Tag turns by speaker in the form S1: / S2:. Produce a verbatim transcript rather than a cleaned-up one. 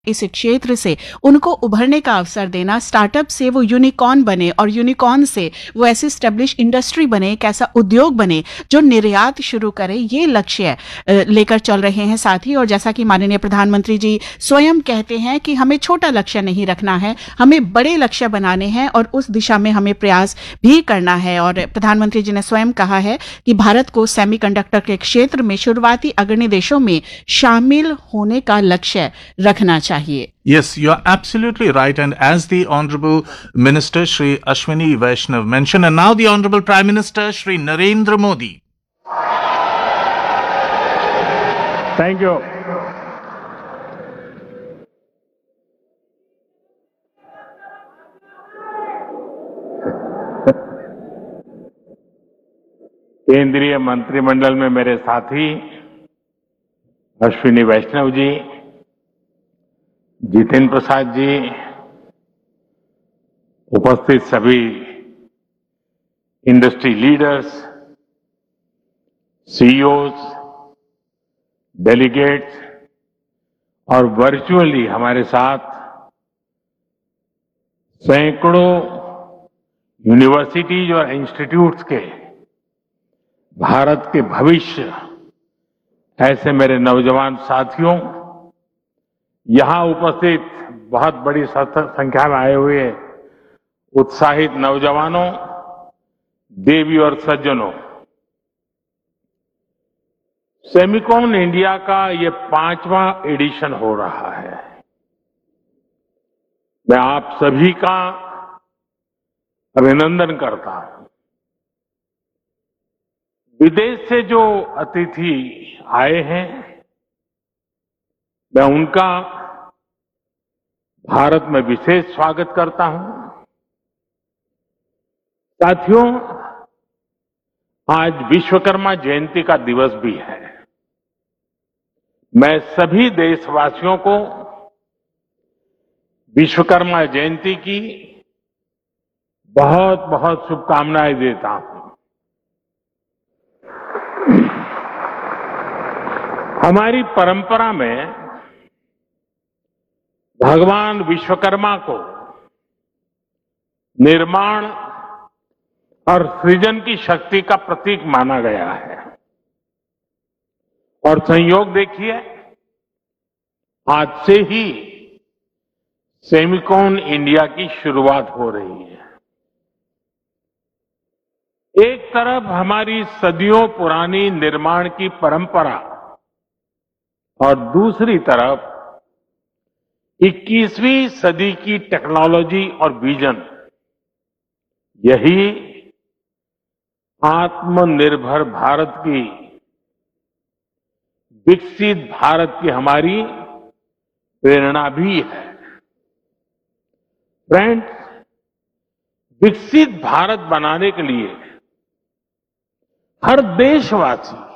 S1: इस क्षेत्र से उनको उभरने का अवसर देना, स्टार्टअप से वो यूनिकॉर्न बने और यूनिकॉर्न से वो ऐसी स्टेब्लिश इंडस्ट्री बने, एक ऐसा उद्योग बने जो निर्यात शुरू करे, ये लक्ष्य लेकर चल रहे हैं साथी। और जैसा कि माननीय प्रधानमंत्री जी स्वयं कहते हैं कि हमें छोटा लक्ष्य नहीं रखना है, हमें बड़े लक्ष्य बनाने हैं और उस दिशा में हमें प्रयास भी करना है। और प्रधानमंत्री जी ने स्वयं कहा है कि भारत को सेमीकंडक्टर के क्षेत्र में शुरुआती अग्रणी देशों में शामिल होने का लक्ष्य रखना चाहिए।
S2: Yes, you're absolutely right. And as the Honorable Minister Shri Ashwini Vaishnav mentioned, and now the Honorable Prime Minister Shri Narendra Modi.
S3: Thank you. केंद्रीय मंत्रिमंडल में मेरे साथी अश्विनी वैष्णव जी, जितेंद्र प्रसाद जी, उपस्थित सभी इंडस्ट्री लीडर्स, सीईओज, डेलीगेट्स और वर्चुअली हमारे साथ सैकड़ों यूनिवर्सिटीज और इंस्टीट्यूट्स के भारत के भविष्य ऐसे मेरे नौजवान साथियों, यहां उपस्थित बहुत बड़ी संख्या में आए हुए उत्साहित नौजवानों, देवी और सज्जनों, सेमिकॉन इंडिया का ये पांचवां एडिशन हो रहा है। मैं आप सभी का अभिनंदन करता हूं। विदेश से जो अतिथि आए हैं, मैं उनका भारत में विशेष स्वागत करता हूं। साथियों, आज विश्वकर्मा जयंती का दिवस भी है। मैं सभी देशवासियों को विश्वकर्मा जयंती की बहुत बहुत शुभकामनाएं देता हूं। हमारी परंपरा में भगवान विश्वकर्मा को निर्माण और सृजन की शक्ति का प्रतीक माना गया है। और संयोग देखिए, आज से ही सेमिकॉन इंडिया की शुरुआत हो रही है। एक तरफ हमारी सदियों पुरानी निर्माण की परंपरा और दूसरी तरफ इक्कीसवीं सदी की टेक्नोलॉजी और विजन, यही आत्मनिर्भर भारत की, विकसित भारत की हमारी प्रेरणा भी है। फ्रेंड्स, विकसित भारत बनाने के लिए हर देशवासी